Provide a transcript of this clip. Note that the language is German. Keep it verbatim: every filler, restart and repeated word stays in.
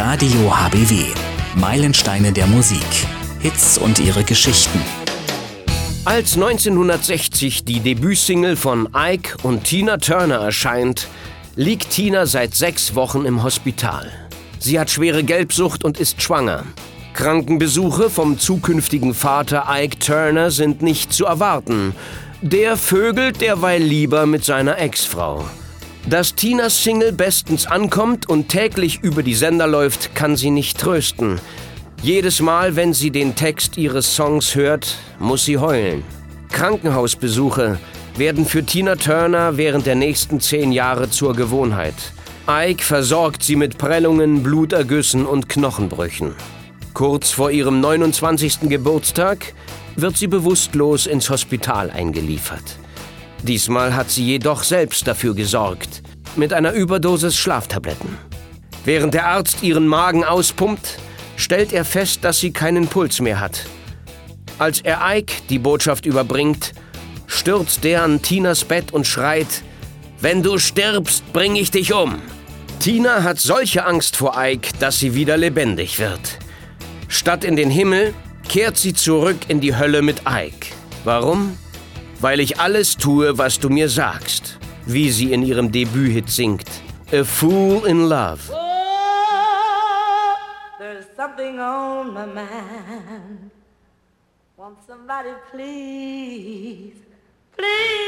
Radio H B W. Meilensteine der Musik. Hits und ihre Geschichten. Als neunzehnhundertsechzig die Debütsingle von Ike und Tina Turner erscheint, liegt Tina seit sechs Wochen im Hospital. Sie hat schwere Gelbsucht und ist schwanger. Krankenbesuche vom zukünftigen Vater Ike Turner sind nicht zu erwarten. Der vögelt derweil lieber mit seiner Ex-Frau. Dass Tinas Single bestens ankommt und täglich über die Sender läuft, kann sie nicht trösten. Jedes Mal, wenn sie den Text ihres Songs hört, muss sie heulen. Krankenhausbesuche werden für Tina Turner während der nächsten zehn Jahre zur Gewohnheit. Ike versorgt sie mit Prellungen, Blutergüssen und Knochenbrüchen. Kurz vor ihrem neunundzwanzigsten Geburtstag wird sie bewusstlos ins Hospital eingeliefert. Diesmal hat sie jedoch selbst dafür gesorgt, mit einer Überdosis Schlaftabletten. Während der Arzt ihren Magen auspumpt, stellt er fest, dass sie keinen Puls mehr hat. Als er Ike die Botschaft überbringt, stürzt der an Tinas Bett und schreit: „Wenn du stirbst, bring ich dich um!" Tina hat solche Angst vor Ike, dass sie wieder lebendig wird. Statt in den Himmel kehrt sie zurück in die Hölle mit Ike. Warum? Weil ich alles tue, was du mir sagst, wie sie in ihrem Debüthit singt. A Fool in Love. Oh, there's something on my mind. Won't somebody please, please